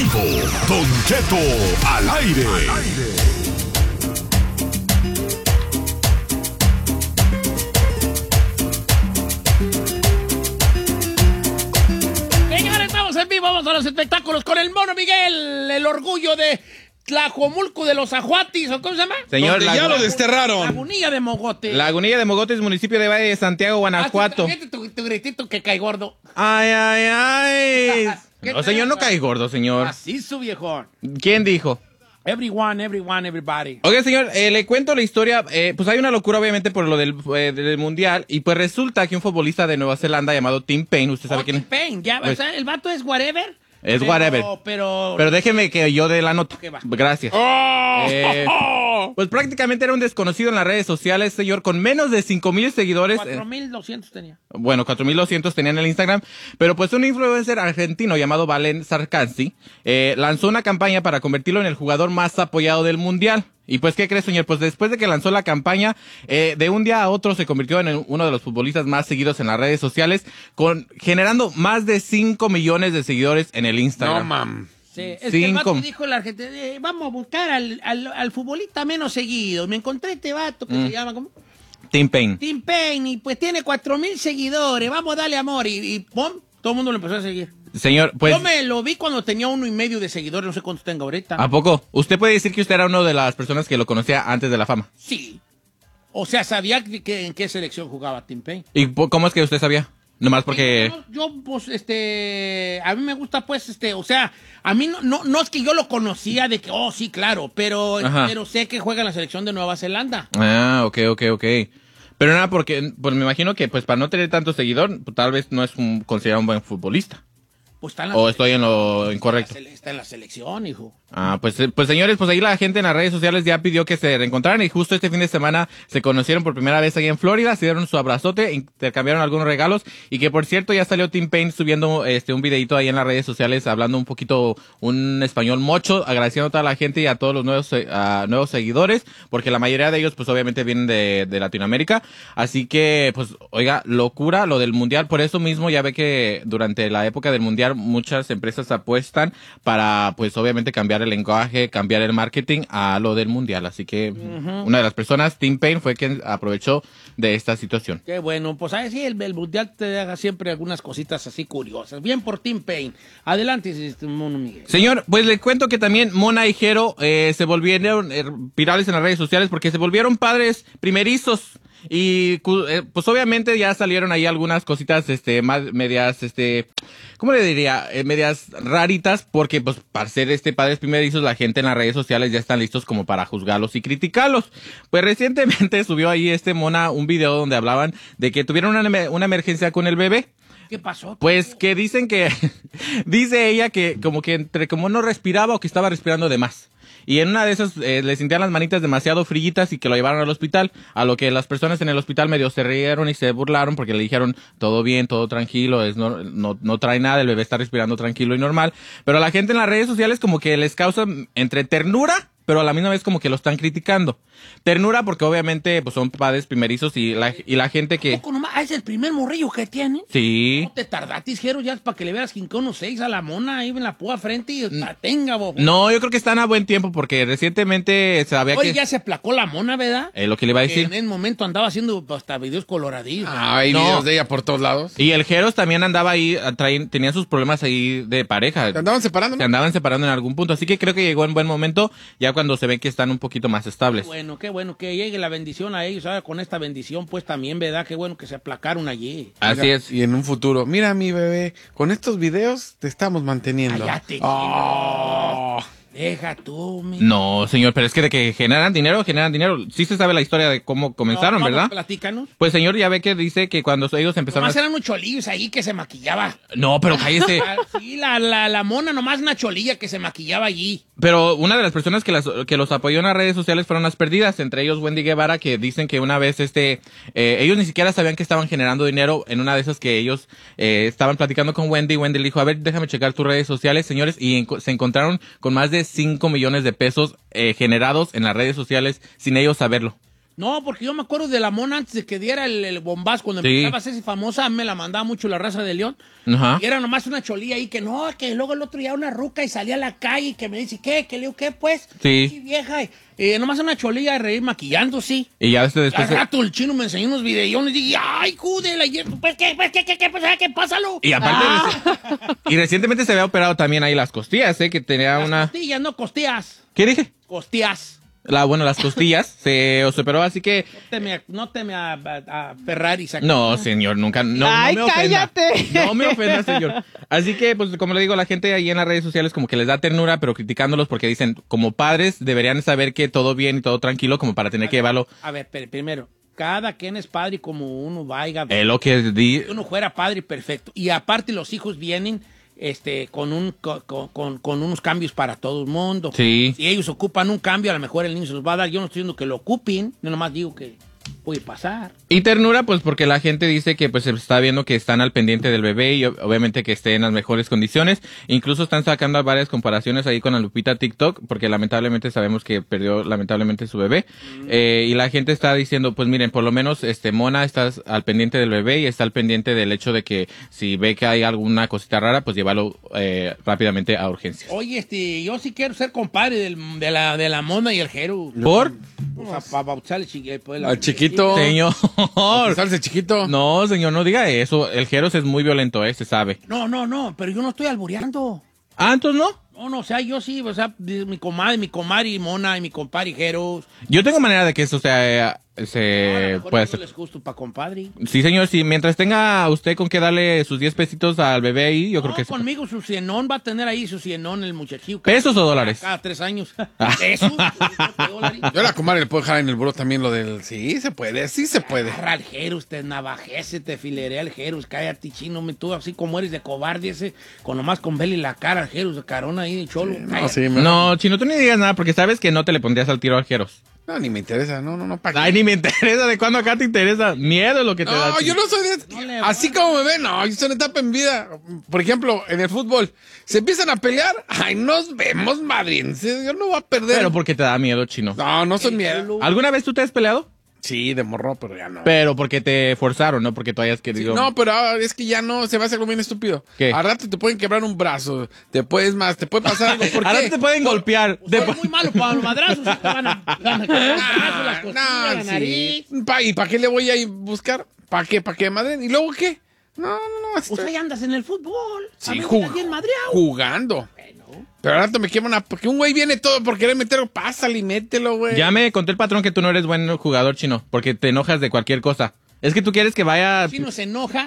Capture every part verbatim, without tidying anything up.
vivo, Don Cheto al aire. Al aire. En vivo, vamos a los espectáculos con el Mono Miguel, el orgullo de Tlajomulco de los Ajuatis, ¿o cómo se llama? Señor, ya lo desterraron. Lagunilla de Mogote. Lagunilla de Mogotes, municipio de Valle de Santiago, Guanajuato. Ah, tu, tu gritito que cae gordo. Ay, ay, ay. No, señor, no cae gordo, señor. Así su viejón. ¿Quién dijo? Everyone, everyone, everybody. Oiga, señor, eh, le cuento la historia. Eh, pues hay una locura, obviamente, por lo del, eh, del mundial. Y pues resulta que un futbolista de Nueva Zelanda llamado Tim Payne, ¿usted sabe oh, quién Tim es? Payne, ya, Pues, o sea, el vato es whatever. Es pero, whatever. Pero, pero déjeme que yo dé la nota. Okay, Gracias. Oh, eh, oh. Pues prácticamente era un desconocido en las redes sociales, señor, con menos de cinco mil seguidores. cuatro mil doscientos tenía. Bueno, cuatro mil doscientos tenía en el Instagram. Pero pues un influencer argentino llamado Valen Sarkansi eh, lanzó una campaña para convertirlo en el jugador más apoyado del mundial. Y pues, ¿qué crees, señor? Pues después de que lanzó la campaña, eh, de un día a otro se convirtió en uno de los futbolistas más seguidos en las redes sociales, con generando más de cinco millones de seguidores en el Instagram. No, mam. Sí, es que el vato dijo el argentino, eh, vamos a buscar al, al, al futbolista menos seguido. Me encontré este vato que mm. se llama, ¿cómo? Tim Payne. Tim Payne, y pues tiene cuatro mil seguidores, vamos a darle amor. Y, y ¡pum! Todo el mundo lo empezó a seguir. Señor, pues... Yo me lo vi cuando tenía uno y medio de seguidores, no sé cuántos tengo ahorita. ¿A poco? ¿Usted puede decir que usted era una de las personas que lo conocía antes de la fama? Sí. O sea, sabía que, que, en qué selección jugaba Tim Payne. ¿Y cómo es que usted sabía? Nomás porque... Yo, yo, pues, este... A mí me gusta, pues, este... O sea, a mí no, no, no es que yo lo conocía de que... Oh, sí, claro, pero, pero sé que juega en la selección de Nueva Zelanda. Ah, ok, ok, ok. Pero nada, porque pues me imagino que pues para no tener tanto seguidor, pues, tal vez no es un, considerado un buen futbolista. Pues está en la o estoy en lo incorrecto. Está en la selección, hijo. Ah, pues, pues señores, pues ahí la gente en las redes sociales ya pidió que se reencontraran y justo este fin de semana se conocieron por primera vez ahí en Florida, se dieron su abrazote, intercambiaron algunos regalos y que por cierto ya salió Tim Payne subiendo este un videito ahí en las redes sociales hablando un poquito un español mocho, agradeciendo a toda la gente y a todos los nuevos uh, nuevos seguidores, porque la mayoría de ellos pues obviamente vienen de, de Latinoamérica, así que pues oiga, locura lo del mundial, por eso mismo ya ve que durante la época del mundial muchas empresas apuestan para pues obviamente cambiar el lenguaje, cambiar el marketing a lo del mundial, así que uh-huh. una de las personas, Tim Payne, fue quien aprovechó de esta situación. Qué bueno, pues a ver si el, el mundial te haga siempre algunas cositas así curiosas. Bien por Tim Payne. Adelante, Mono Miguel. Señor, pues le cuento que también Mona y Jero eh, se volvieron eh, virales en las redes sociales porque se volvieron padres primerizos. Y eh, pues obviamente ya salieron ahí algunas cositas este más medias este ¿cómo le diría? Eh, medias raritas porque pues para ser este padres primerizos la gente en las redes sociales ya están listos como para juzgarlos y criticarlos. Pues recientemente subió ahí este Mona un video donde hablaban de que tuvieron una, una emergencia con el bebé. ¿Qué pasó? Pues que dicen que dice ella que como que entre como no respiraba o que estaba respirando de más. Y en una de esas eh, le sentían las manitas demasiado frillitas y que lo llevaron al hospital, a lo que las personas en el hospital medio se rieron y se burlaron porque le dijeron todo bien, todo tranquilo, es no, no, no trae nada, el bebé está respirando tranquilo y normal, pero a la gente en las redes sociales como que les causa entre ternura, pero a la misma vez como que lo están criticando. Ternura porque obviamente pues son padres primerizos y la, y la gente que... ¿Poco nomás? ¿Es el primer morrillo que tiene? Sí. ¿No te tardatis, Jero, ya para que le veas cinco o seis a la Mona ahí en la púa frente y la tenga, bobo? No, yo creo que están a buen tiempo porque recientemente sabía Oye, que... ya se aplacó la Mona, ¿verdad? Eh, lo que le iba a decir. Que en el momento andaba haciendo hasta videos coloradillos. Ah, hay no. videos de ella por todos lados. Y el Jeros también andaba ahí, traen, tenía sus problemas ahí de pareja. Se andaban separando, ¿no? Se andaban separando en algún punto, así que creo que llegó en buen momento, ya cuando se ve que están un poquito más estables. Qué bueno, qué bueno que llegue la bendición a ellos, ahora con esta bendición pues también, ¿verdad? Qué bueno que se aplacaron allí. Así Mira, es. Y en un futuro, mira mi bebé, con estos videos te estamos manteniendo. Cállate. Oh. Deja tú, mi... No, señor, pero es que de que generan dinero, generan dinero. Sí se sabe la historia de cómo comenzaron, no, ¿verdad? Platícanos. Pues señor, ya ve que dice que cuando ellos empezaron... Nomás a... eran unos cholillos ahí que se maquillaba. No, pero cállese. Sí, la, la, la Mona nomás una cholilla que se maquillaba allí. Pero una de las personas que, las, que los apoyó en las redes sociales fueron las perdidas, entre ellos Wendy Guevara, que dicen que una vez este eh, ellos ni siquiera sabían que estaban generando dinero en una de esas que ellos eh, estaban platicando con Wendy. Wendy le dijo, a ver, déjame checar tus redes sociales, señores, y en, se encontraron con más de cinco millones de pesos eh, generados en las redes sociales sin ellos saberlo. No, porque yo me acuerdo de la mona antes de que diera el, el bombazo, cuando Sí. empezaba a hacerse famosa, me la mandaba mucho la raza de León. Ajá. Y era nomás una cholía ahí que no, que luego el otro día una ruca y salía a la calle y que me dice, ¿qué? ¿Qué le digo, qué pues? Sí. Vieja. Y, eh, nomás una cholía de reír maquillando, sí. Y ya después... después Al rato el chino me enseñó unos videones y dije, ay, júdela, y pues, ¿qué, pues, qué, qué, qué, pues, qué, pásalo? y aparte... reci- y recientemente se había operado también ahí las costillas, ¿eh? Que tenía Las una... costillas, no costillas. ¿Qué dije? Costillas. La, bueno, las costillas se, se operó, así que... No te me, no te me a, a- a Ferrari. saca. No, señor, nunca. No, Ay, no me ofenda. cállate. No me ofenda, señor. Así que, pues, como le digo, la gente ahí en las redes sociales como que les da ternura, pero criticándolos porque dicen, como padres, deberían saber que todo bien y todo tranquilo como para tener que llevarlo. A ver, pero primero, cada quien es padre como uno vaya. Es lo que di... Si uno fuera padre, perfecto. Y aparte los hijos vienen este, con, un, con, con, con unos cambios para todo el mundo. Sí. Si ellos ocupan un cambio, a lo mejor el niño se los va a dar. Yo no estoy diciendo que lo ocupen, yo nomás digo que puede pasar. Y ternura, pues porque la gente dice que pues se está viendo que están al pendiente del bebé y obviamente que esté en las mejores condiciones. Incluso están sacando varias comparaciones ahí con la Lupita TikTok, porque lamentablemente sabemos que perdió lamentablemente su bebé. Mm. Eh, y la gente está diciendo, pues miren, por lo menos este Mona está al pendiente del bebé y está al pendiente del hecho de que si ve que hay alguna cosita rara, pues llevarlo eh, rápidamente a urgencias. Oye, este, yo sí quiero ser compadre del, de, la, de la Mona y el Jero. ¿Por? O sea, para bautizarle chiqui- pues, la- Al chiquito. Señor. Salse chiquito. No, señor, no diga eso. El Jeros es muy violento, eh, se sabe. No, no, no, pero yo no estoy albureando. Ah, entonces no. No, no, o sea, yo sí, o sea, mi comadre, mi comadre y Mona y mi compadre Jeros. Yo tengo manera de que eso sea, eh, se puede Puede hacer. les gusto para compadre. Sí, señor, sí, mientras tenga usted con que darle sus diez pesitos al bebé ahí, yo No, creo que sí. conmigo su cienón va a tener ahí su cienón el muchachillo. ¿Pesos o dólares? Cada tres años. ¿Pesos? ¿Dólares? Yo a la comadre le puedo dejar en el buró también lo del... Sí, se puede, sí se puede. Agarra al Jerus, te navajece, te fileré al Jerus, cállate chino, me tú así como eres de cobarde ese, con nomás con verle la cara al Jerus, de carona ahí de cholo. No, sí, me- No, Chino, tú ni digas nada porque sabes que no te le pondrías al tiro al Jeros. No, ni me interesa, no, no, no, ¿para qué? Ay, ni me interesa. ¿De cuándo acá te interesa? Miedo es lo que te da. No, yo no soy de... No le Así voy. como me ven, no, yo soy una etapa en vida. Por ejemplo, en el fútbol, se empiezan a pelear, ay, nos vemos, madriense, yo no voy a perder. Pero porque te da miedo, Chino. No, no soy miedo. ¿Alguna vez tú te has peleado? Sí, de morro, pero ya no. Pero porque te forzaron, no porque tú hayas Sí, querido. no, pero ahora es que ya no, se va a hacer algo bien estúpido. ¿Qué? Al rato te pueden quebrar un brazo, te puedes más, te puede pasar algo. ¿Por Ahora qué? te pueden golpear. Usted De- es muy malo para los madrazos, sí te van a, van a caer los brazos, las Ah, costillas, la sí. nariz. Pa- ¿Y para qué le voy a ir buscar? ¿Para qué? ¿Para qué, madre? ¿Y luego qué? No, no, no. estoy- Usted ya andas en el fútbol. Sí, A mí me jug- estás bien madreado. jugando. Pero al rato me quema una... Porque un güey viene todo por querer meterlo. Pásale y mételo, güey. Ya me contó el patrón que tú no eres buen jugador, Chino, porque te enojas de cualquier cosa. Es que tú quieres que vaya... Chino se enoja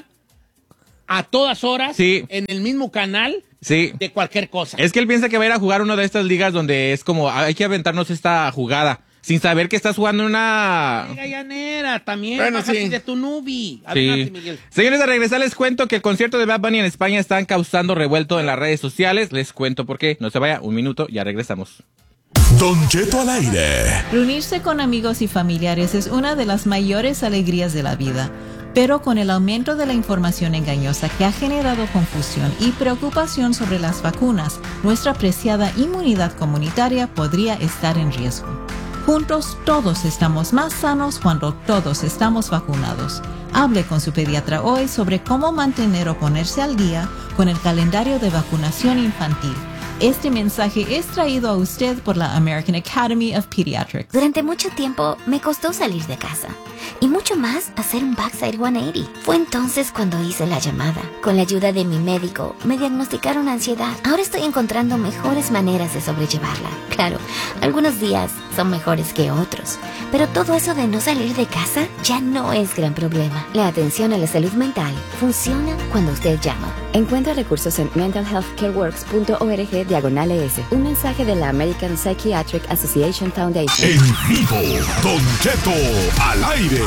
a todas horas Sí. en el mismo canal Sí. de cualquier cosa. Es que él piensa que va a ir a jugar una de estas ligas donde es como, hay que aventarnos esta jugada, sin saber que estás jugando una... Mira, llanera, también. Bueno, Bájate sí. de tu nubi. Sí. Adelante, Miguel. Señores, a regresar les cuento que el concierto de Bad Bunny en España están causando revuelto en las redes sociales. Les cuento por qué. No se vaya, un minuto, ya regresamos. Don Cheto al aire. Reunirse con amigos y familiares es una de las mayores alegrías de la vida, pero con el aumento de la información engañosa que ha generado confusión y preocupación sobre las vacunas, nuestra preciada inmunidad comunitaria podría estar en riesgo. Juntos todos estamos más sanos cuando todos estamos vacunados. Hable con su pediatra hoy sobre cómo mantener o ponerse al día con el calendario de vacunación infantil. Este mensaje es traído a usted por la American Academy of Pediatrics. Durante mucho tiempo me costó salir de casa y mucho más hacer un backside ciento ochenta. Fue entonces cuando hice la llamada. Con la ayuda de mi médico me diagnosticaron ansiedad. Ahora estoy encontrando mejores maneras de sobrellevarla. Claro, algunos días son mejores que otros, pero todo eso de no salir de casa ya no es gran problema. La atención a la salud mental funciona cuando usted llama. Encuentra recursos en mental health care works punto org diagonal E S. Un mensaje de la American Psychiatric Association Foundation. En vivo, Don Cheto al aire.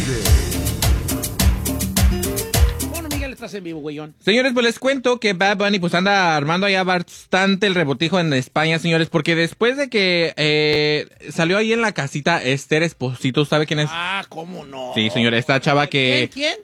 Bueno, Miguel, estás en vivo, güeyón. Señores, pues les cuento que Bad Bunny pues anda armando allá bastante el rebotijo en España, señores, porque después de que eh, salió ahí en la casita Esther Esposito, ¿sabe quién es? Ah, ¿cómo no? Sí, señor, esta chava que... ¿Quién? ¿Quién?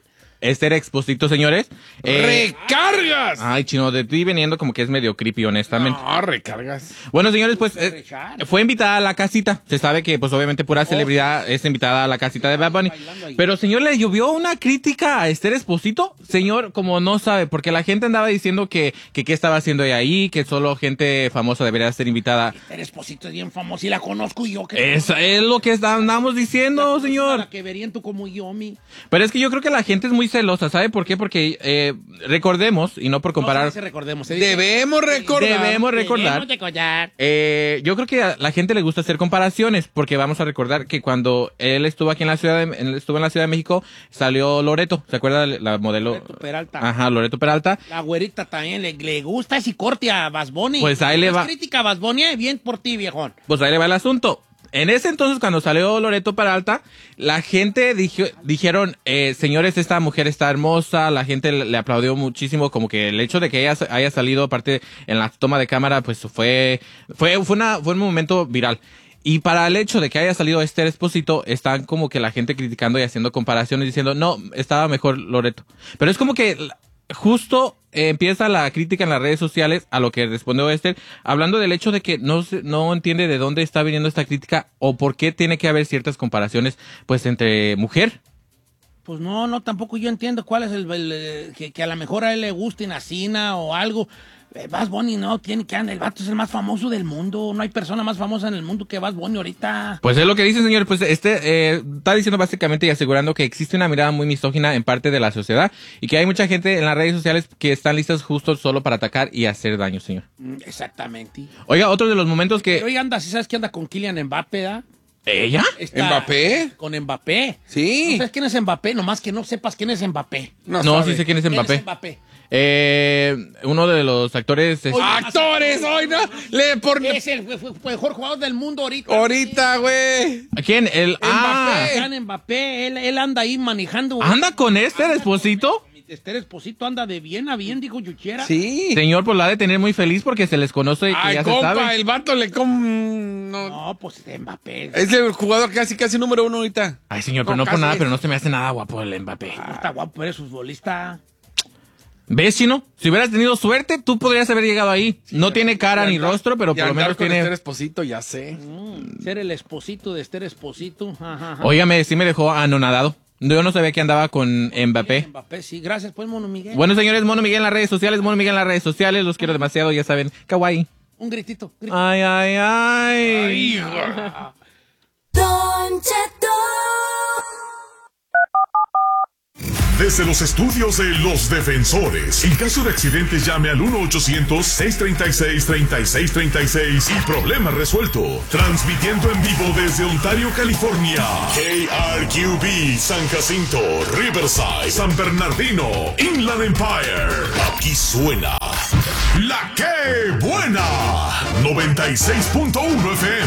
Esther Exposito, señores. Eh, ¡Recargas! Ay, chino, de ti veniendo como que es medio creepy, honestamente. No, recargas. Bueno, señores, pues eh, fue invitada a la casita. Se sabe que, pues obviamente, pura celebridad es invitada a la casita de Bad Bunny. Pero, señor, le llovió una crítica a Esther Exposito. Señor, como no sabe, porque la gente andaba diciendo que que qué estaba haciendo ella ahí, que solo gente famosa debería ser invitada. Esther Exposito es bien famosa y la conozco yo. Que Eso es lo que está, andamos diciendo, señor. La que verían tú como yo, mi. Pero es que yo creo que la gente es muy celosa, ¿sabe por qué? Porque eh, recordemos, y no por comparar... No, se recordemos. Debemos recordar. Debemos recordar. Debemos recordar. Eh, yo creo que a la gente le gusta hacer comparaciones, porque vamos a recordar que cuando él estuvo aquí en la ciudad de, él estuvo en la Ciudad de México, salió Loreto, ¿se acuerda la modelo? Loreto Peralta. Ajá, Loreto Peralta. La güerita también le, le gusta ese corte a Bad Bunny. Pues ahí le va. Crítica a Bad Bunny, bien por ti, viejón. Pues ahí le va el asunto. En ese entonces, cuando salió Loreto Peralta, la gente dijo, dijeron, eh, señores, esta mujer está hermosa, la gente le, le aplaudió muchísimo, como que el hecho de que ella haya salido, aparte en la toma de cámara, pues fue, fue, fue, una, fue un momento viral. Y para el hecho de que haya salido Esther Exposito, están como que la gente criticando y haciendo comparaciones, diciendo, no, estaba mejor Loreto. Pero es como que justo eh, empieza la crítica en las redes sociales a lo que respondió Esther, hablando del hecho de que no no entiende de dónde está viniendo esta crítica o por qué tiene que haber ciertas comparaciones pues entre mujer. Pues no, no, tampoco yo entiendo cuál es el, el, el que, que a lo mejor a él le guste Nacina o algo. Bad Bunny no, tiene que andar, el vato es el más famoso del mundo, no hay persona más famosa en el mundo que Bad Bunny ahorita. Pues es lo que dicen, señor, pues este eh, está diciendo básicamente y asegurando que existe una mirada muy misógina en parte de la sociedad y que hay mucha gente en las redes sociales que están listas justo solo para atacar y hacer daño, señor. Exactamente. Oiga, otro de los momentos que... Pero oiga, anda, ¿sí sabes que anda con Kylian Mbappé, da? ¿Ella? Está ¿Mbappé? Con Mbappé. Sí. ¿No sabes quién es Mbappé? Nomás que no sepas quién es Mbappé. No, no sí sé quién es Mbappé. ¿Quién es Mbappé? Eh, uno de los actores... Es... ¡Actores! Hoy no. Le por... Es el mejor jugador del mundo ahorita. Ahorita, güey. ¿Quién? El... Ah. Mbappé. Mbappé. Él, él anda ahí manejando. ¿Anda con Esther Exposito? Esther Exposito anda de bien a bien, dijo Yuchera. Sí. Señor, pues la ha de tener muy feliz porque se les conoce y que Ay, ya compa, se sabe. el vato le com... No. No, pues Mbappé. Es el jugador casi, casi número uno ahorita. Ay, señor, pero no, no por nada, pero no se me hace nada guapo el Mbappé. Ah, está guapo, eres futbolista. ¿Ves, Chino? Si hubieras tenido suerte, tú podrías haber llegado ahí. Sí, no tiene cara ni andar, rostro, pero por lo menos tiene... Esther Exposito, ya sé. Mm, ser el esposito de Esther Exposito. Ajá, ajá. Óigame, sí me dejó anonadado. Yo no sabía que andaba con Mbappé. Mbappé, sí. Gracias, pues, Mono Miguel. Bueno, señores, Mono Miguel en las redes sociales, Mono Miguel en las redes sociales. Los quiero demasiado, ya saben. Kawaii. Un gritito. gritito. Ay, ay, ay. Ay Don Cheto. Desde los estudios de Los Defensores, en caso de accidentes llame al uno ochocientos, seiscientos treinta y seis, treinta y seis treinta y seis y problema resuelto. Transmitiendo en vivo desde Ontario, California. K R Q B, San Jacinto, Riverside, San Bernardino, Inland Empire. Aquí suena La Que Buena, noventa y seis punto uno F M.